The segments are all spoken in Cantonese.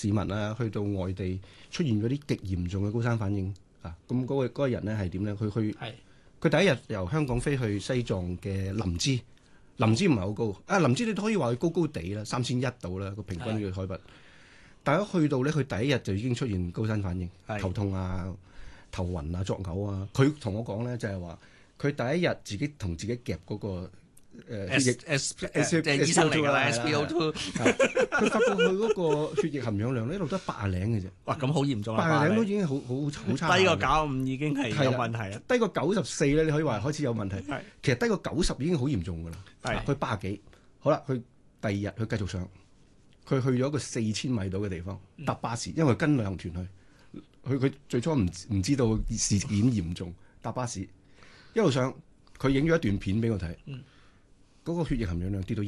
市民啊，去到外地出現咗啲極嚴重嘅高山反應啊，咁嗰個人咧係點咧？佢第一日由香港飛去西藏嘅林芝唔係好高啊，林芝你都可以話佢高高地啦，3100度啦個平均嘅海拔。但係一去到咧，佢第一日就已經出現高山反應，頭痛啊、頭暈啊、作嘔啊。佢同我講咧就係話，佢第一日自己同自己夾嗰個血液即係醫生嚟㗎啦 SpO2， 佢發覺佢嗰個血液含氧量呢一路得80零嘅啫。 哇！咁好嚴重啊 ，80零都已經好差。 低過95已經係有問題啦。 低過94咧，你可以話開始有問題。其實低過90已經好嚴重㗎啦。佢80幾，好啦，佢第二日佢繼續上，佢去咗個4000米度嘅地方搭巴士，因為跟旅行團去。佢最初唔知道事件嚴重，搭巴士一路上，佢影咗一段片俾我睇。嗰個血液含氧量跌到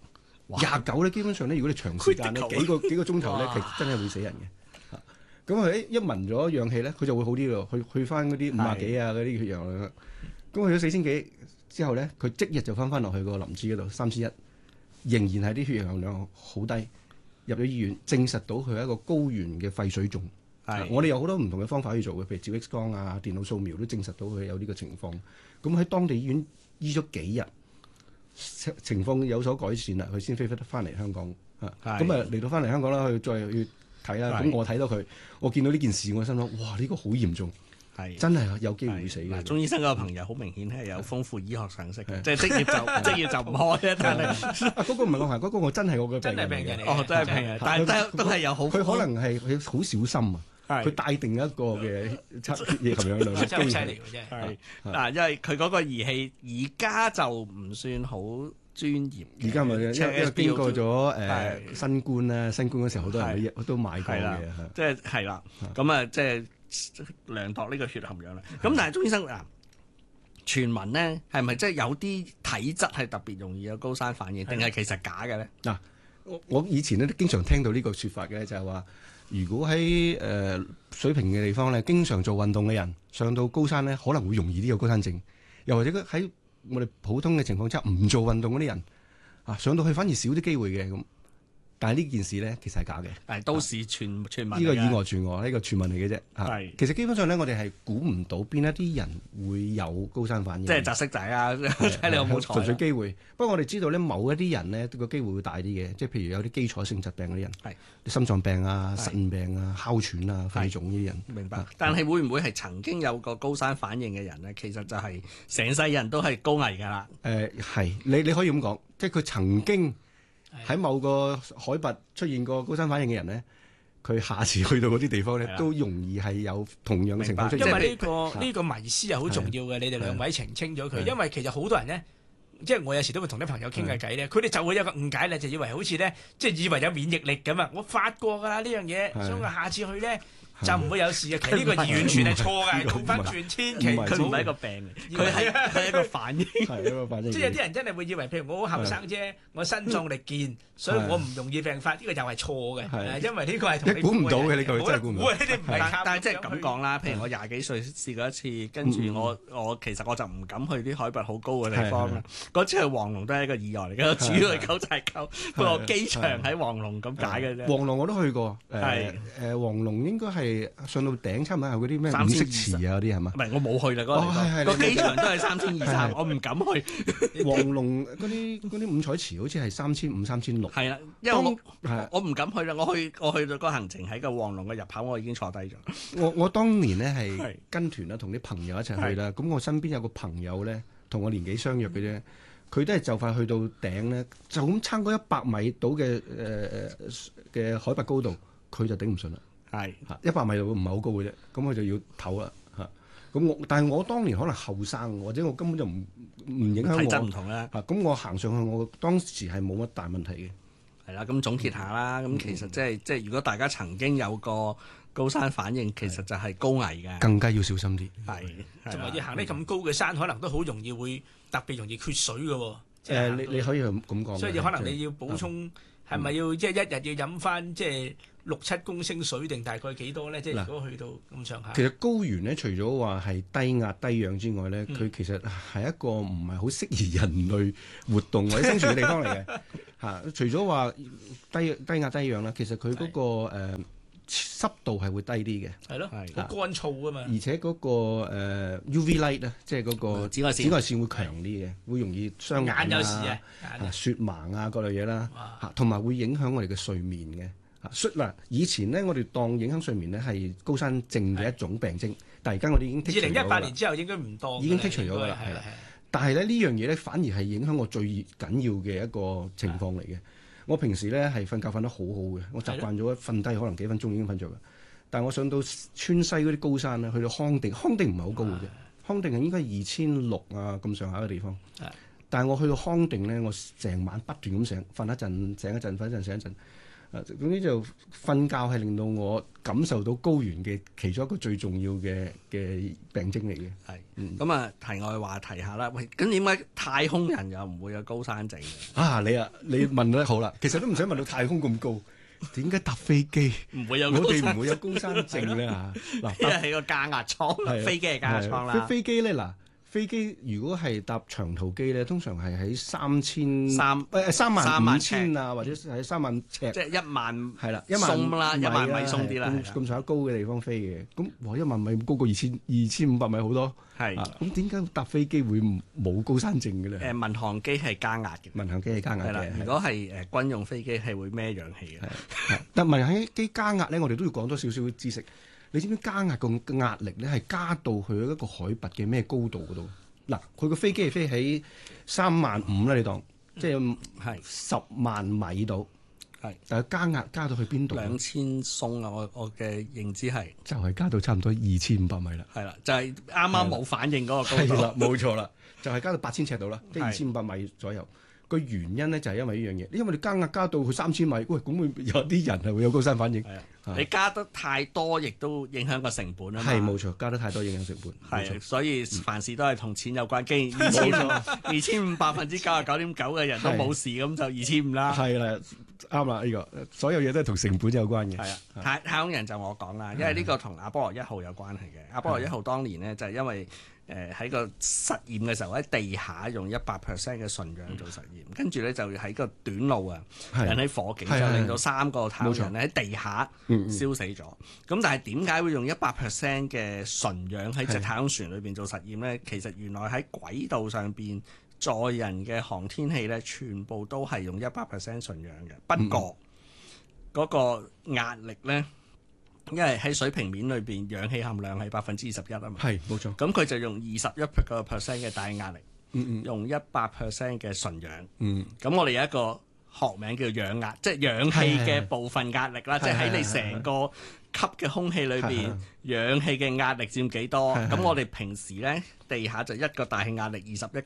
29咧，基本上咧，如果你長時間咧幾個鐘頭咧，其實真係會死人嘅。咁佢一聞咗氧氣咧，佢就會好啲咯，去翻嗰啲50幾啊嗰啲血氧量。咁去咗4000幾之後咧，佢即日就翻落去個林芝嗰度3100，仍然係啲血液含量好低。入咗醫院，證實到佢係一個高原嘅肺水腫。我哋有好多唔同嘅方法去做嘅，譬如照 X 光啊、電腦掃描都證實到佢有呢個情況。咁喺當地醫院醫咗幾日。情況有所改善啦，佢先飛得翻嚟香港啊！咁嚟到翻嚟香港啦，佢再去睇啦。咁我睇到佢，我見到呢件事，我心諗哇，呢個好嚴重，真係有機會會死嘅。 鐘醫生嗰個朋友好明顯係有豐富醫學常識嘅，即係職業就唔開啫。但係嗰個唔係我係嗰個，我真係我嘅真係病人嚟。 哦，真係病人，但係都係有好。 佢可能係佢好小心啊。佢帶定一個嘅血液含氧量， 真係好犀利嘅啫。 係嗱，因為佢嗰個儀器而家就唔算好專業。 而家咪因為經過咗新冠啦，新冠嗰時候好多人都買過嘅。 即係係啦，咁啊，即係量度呢個血含氧量。咁但係鐘醫生嗱，傳聞咧係咪即係有啲體質係特別容易有高山反應，定係其實假嘅咧？ 嗱，我以前咧都經常聽到呢個説法嘅，就係話。如果喺水平嘅地方咧，經常做運動嘅人上到高山咧，可能會容易啲有高山症。又或者喺我哋普通嘅情況之下唔做運動嗰啲人啊，上到去反而少啲機會嘅咁。但係呢件事咧，其實係假嘅， 都市傳聞。 呢個以訛傳訛，呢個傳聞嚟嘅啫。 係， 其實基本上咧，我哋係估唔到邊一啲人會有高山反應。 即係窒息仔啊！睇你有冇彩。 純粹機會。不過我哋知道咧，某一啲人咧個機會會大啲嘅，即係譬如有啲基礎性疾病嗰啲人，心臟病啊、腎病啊、哮喘啊、肺腫呢啲人。 明白。但係會唔會係曾經有個高山反應嘅人咧？其實就係成世人都係高危㗎啦。 係，你可以咁講，即係佢曾經。喺某個海拔出現過高山反應嘅人咧，佢下次去到嗰啲地方咧，都容易係有同樣嘅情況出現。 因為呢個迷思係好重要嘅，你哋兩位澄清咗佢。因為其實好多人咧，即係我有時都會同啲朋友傾下偈咧，佢哋就會有個誤解咧，就以為好似咧，即係以為有免疫力咁啊！我發過㗎啦呢樣嘢，所以我下次去咧。就唔會有事嘅，其實呢個完全係錯嘅，倒翻轉千祈佢唔係一個病嚟，佢係一個反應， 係一個反應。 即係有啲人真係會以為，譬如我好後生啫，我身壯力健，所以我唔容易病發，呢個又係錯嘅，因為呢個係同你估唔到嘅，呢個真係估唔到。 但係即係咁講啦，譬如我廿幾歲試過一次，跟住我其實我就唔敢去啲海拔好高嘅地方啦。嗰次去黃龍都係一個意外嚟嘅，主要係狗仔溝，不過機場喺黃龍咁解嘅啫。 黃龍我都去過，黃龍應該係。上到頂差唔多係嗰啲咩五色池啊嗰啲係嘛？ 唔係我冇去啦，嗰個機場都係3200，我唔敢去。 黃龍嗰啲五彩池好似係3500、3600。 係啦，因為我唔敢去啦，我去到個行程喺個黃龍嘅入口，我已經坐低咗。 我當年咧係跟團啦，同啲朋友一齊去啦。咁我身邊有個朋友咧，同我年紀相若嘅啫，佢都係就快去到頂咧，就咁撐嗰100米到嘅海拔高度，佢就頂唔順啦。 係 100米度唔係好高嘅啫，咁佢就要唞啦嚇。咁但係我當年可能後生，或者我根本就唔影響我。 體質唔同啦。 咁我行上去，我當時係冇乜大問題嘅。 係啦，咁總結下啦，咁其實即係如果大家曾經有個高山反應，其實就係高危嘅， 更加要小心啲。 係，同埋要行啲咁高嘅山，可能都好容易會特別容易缺水嘅喎。 你可以咁講。 所以可能你要補充，係咪要即係一日要飲翻即係 6-7公升水定大概幾多咧？即係如果去到咁上下。 其實高原咧，除咗話係低壓低氧之外咧，佢其實係一個唔係好適宜人類活動或者生存嘅地方嚟嘅嚇。除咗話低壓低氧啦，其實佢嗰個濕度係會低啲嘅。 係咯，好乾燥啊嘛。 而且嗰個UV light 咧，即係嗰個紫外線會強啲嘅，會容易傷眼有時啊， 雪盲啊各類嘢啦嚇，同埋會影響我哋嘅睡眠嘅。嗱，以前咧我哋當影響睡眠咧係高山症嘅一種病徵，但係而家我哋已經剔除咗啦。 2018年之後應該唔當， 已經剔除咗㗎啦，係啦。但係咧呢樣嘢咧反而係影響我最緊要嘅一個情況嚟嘅。我平時咧係瞓覺瞓得好好嘅，我習慣咗瞓低可能幾分鐘已經瞓着㗎。但係我上到川西嗰啲高山咧，去到康定唔係好高嘅啫，康定係應該2600啊咁上下嘅地方。但係我去到康定咧，我成晚不斷咁醒，瞓一陣醒一陣，瞓一陣醒一陣。總之就瞓覺係令到我感受到高原嘅其中一個最重要嘅病徵嚟嘅。 係，咁啊題外話題下啦。喂，咁點解太空人又唔會有高山症嘅？ 你問得好啦，其實都唔使問到太空咁高，點解搭飛機唔會有？ 我哋唔會有高山症咧嚇。嗱， 因為係個加壓艙，飛機係加壓艙啦。 飛機咧嗱。飛機如果係搭長途機咧，通常係喺35000啊，或者係3萬尺， 即係1萬係啦 ，1萬米鬆啲啦， 咁上下高嘅地方飛嘅。咁1萬米高過2500米好多。 係咁點解搭飛機會冇高山症嘅咧？ 民航機係加壓嘅。 民航機係加壓嘅。 如果係軍用飛機係會孭氧氣嘅。 但民航機加壓咧，我哋都要講多少少知識。你知唔知加壓個壓力咧係加到去一個海拔嘅咩高度嗰度？嗱，佢個飛機係飛喺35000啦，你當即係10萬米度。係，但係加壓加到去邊度 ？2000鬆啊！我嘅認知係就係加到差唔多2500米啦。 係啦，就係啱啱冇反應嗰個高度。 係啦，冇錯啦，就係加到8000尺度啦，即係2500米左右。個原因咧就係因為呢樣嘢，因為你加壓加到去3000米，喂，咁會有啲人係會有高山反應。 你加得太多，亦都影響個成本啊嘛。 係冇錯，加得太多影響成本。 係，所以凡事都係同錢有關。既然2500%99.9%嘅人都冇事，咁就2500啦。 係啦，啱啦，呢個所有嘢都係同成本有關嘅。 係啊，太空人就我講啦，因為呢個同阿波羅1號有關係嘅。阿波羅1號當年呢，就係因為喺個實驗嘅時候喺地下用100% 嘅純氧做實驗，跟住咧就喺個短路啊引起火警，就令到3個太空人咧喺地下燒死咗。咁但係點解會用100% 嘅純氧喺隻太空船裏邊做實驗咧？其實原來喺軌道上邊載人嘅航天器咧，全部都係用100% 純氧嘅。不過嗰個壓力咧，因為喺水平面裏邊氧氣含量係21%啊嘛， 係冇錯。 咁佢就用21% 嘅大壓力，用100% 嘅純氧。咁我哋有一個學名叫氧壓，即係氧氣嘅部分壓力啦，即係喺你成個吸嘅空氣裏邊，氧氣嘅壓力佔幾多？咁我哋平時咧地下就一個大氣壓力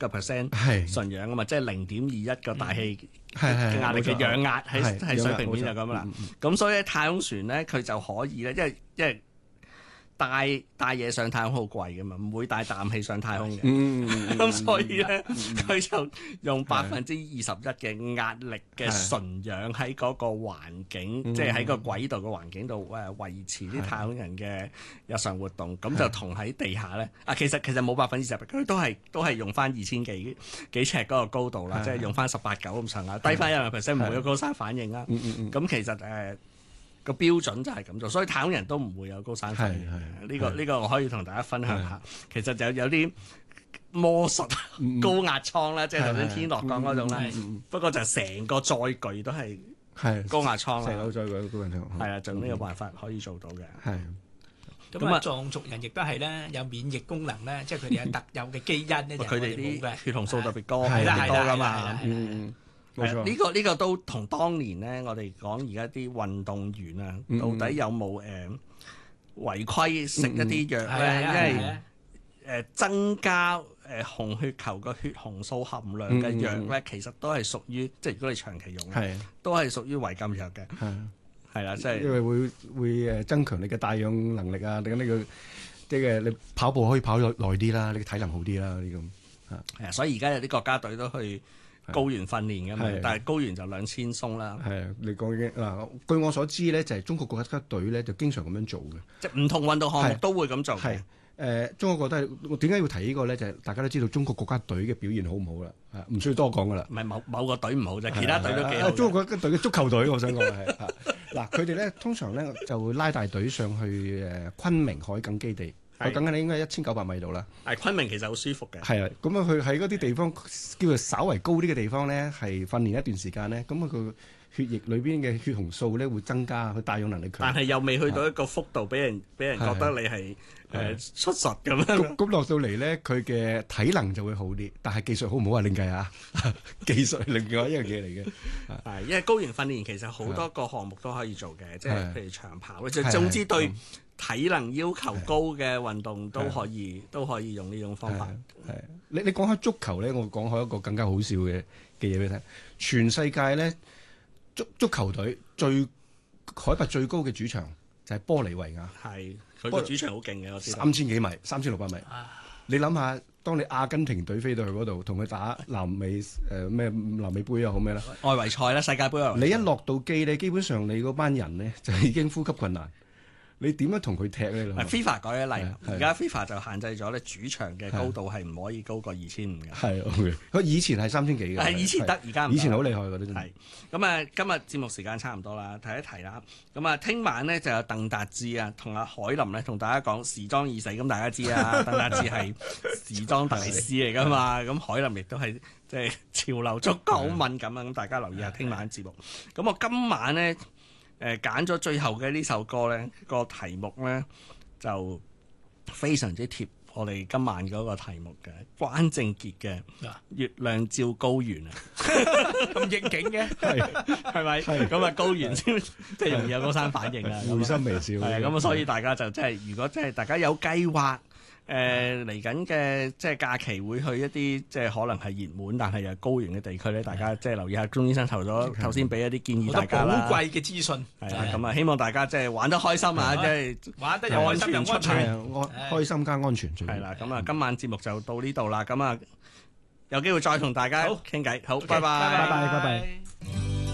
21% 純氧啊嘛，即係0.21個大氣嘅壓力嘅氧壓喺水平面就咁啦。咁所以太空船咧佢就可以咧，因為帶嘢上太空好貴噶嘛，唔會帶氮氣上太空嘅。咁所以咧，佢就用21%嘅壓力嘅純氧喺嗰個環境，即係喺個軌道嘅環境度維持啲太空人嘅日常活動。咁就同喺地下咧，其實冇20%，佢都係用翻2000幾尺嗰個高度啦，即係用翻18.9咁上下，低翻1%唔會有高山反應啦。咁其實個標準就係咁做，所以太空人都唔會有高山反應。呢個我可以同大家分享下。其實就有啲魔術高壓艙啦，即係頭先天樂講嗰種啦。不過就成個載具都係高壓艙啦。 成個載具高壓艙。 係啊，就呢個辦法可以做到嘅。 係。 咁啊，藏族人亦都係咧，有免疫功能咧，即係佢哋有特有嘅基因咧，就佢哋啲血紅素特別高， 係啦多㗎嘛。 冇錯， 呢個都同當年咧，我哋講而家啲運動員啊，到底有冇違規食一啲藥咧？因為增加紅血球個血紅素含量嘅藥咧，其實都係屬於即係如果你長期用，都係屬於違禁藥嘅。係啦，即係因為會增強你嘅帶氧能力啊，等呢個即係你跑步可以跑耐啲啦，你嘅體能好啲啦，呢咁。 係啊，所以而家有啲國家隊都去高原訓練㗎嘛，但係高原就2000鬆啦。 係啊，你講嘅嗱，據我所知咧，就係中國國家隊咧就經常咁樣做嘅， 即係唔同運動項目都會咁做嘅。 中國覺得我點解要提呢個咧？就係大家都知道中國國家隊嘅表現好唔好啦，唔需要多講噶啦。 唔係某個隊唔好啫，其他隊都幾好。 中國國家隊嘅足球隊，我想講係嗱，佢哋咧通常咧就會拉大隊上去昆明海埂基地，海埂咧應該1900米度啦。 係昆明其實好舒服嘅。 係啊，咁啊佢喺嗰啲地方叫做稍為高啲嘅地方咧，係訓練一段時間咧，咁啊佢血液裏邊嘅血紅素咧會增加，佢帶氧能力強。 但係又未去到一個幅度，俾人覺得你係出術咁樣。 咁落到嚟咧，佢嘅體能就會好啲，但係技術好唔好啊？另計啊，技術係另外一樣嘢嚟嘅。 係，因為高原訓練其實好多個項目都可以做嘅，即係譬如長跑，即係總之對體能要求高嘅運動都可以用呢種方法。 係，你講開足球咧，我講開一個更加好笑嘅嘢俾你聽。全世界咧足球隊海拔最高嘅主場就係玻利維亞。 係，佢個主場好勁嘅，我知道。 3000幾米，3600米。你諗下，當你阿根廷隊飛到去嗰度，同佢打南美南美杯又好咩啦？ 外圍賽啦，世界盃外圍賽。 你一落到機咧，基本上你嗰班人咧就已經呼吸困難。你點樣同佢踢咧 ？FIFA 改咗例，而家 FIFA 就限制咗咧主場嘅高度係唔可以高過2500嘅。 係 OK，佢以前係3000幾嘅。 係以前得，而家唔得。 以前好厲害嗰啲真係。 係咁啊！今日節目時間差唔多啦，提一提啦。咁啊，聽晚咧就有鄧達智啊，同阿海林咧同大家講時裝已死。咁大家知啊，鄧達智係時裝大師嚟噶嘛。咁海林亦都係即係潮流足夠好敏感啊。咁大家留意下聽晚節目。咁我今晚咧。揀咗最後嘅呢首歌咧，個題目咧就非常之貼我哋今晚嗰個題目嘅，關正傑嘅《月亮照高原》啊， 咁應景嘅， 係咪？咁啊高原先即係容易有高山反應啊， 會心微笑。 係咁啊，所以大家就即係如果即係大家有計劃。嚟緊嘅即係假期會去一啲即係可能係熱門但係又高原嘅地區咧，大家即係留意下。鐘醫生頭先俾一啲建議大家啦， 寶貴嘅資訊係啦，咁啊希望大家即係玩得開心啊，即係玩得又開心又安全， 開心加安全。 係啦，咁啊今晚節目就到呢度啦，咁啊有機會再同大家傾偈，好，拜拜， 拜拜。